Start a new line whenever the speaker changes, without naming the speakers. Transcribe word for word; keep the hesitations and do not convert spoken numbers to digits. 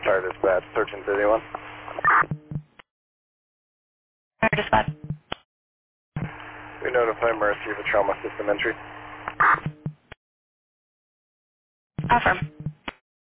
Fire dispatch, thirteen thirty-one.
Fire dispatch.
We notify Mercy of a trauma system entry.
Affirm.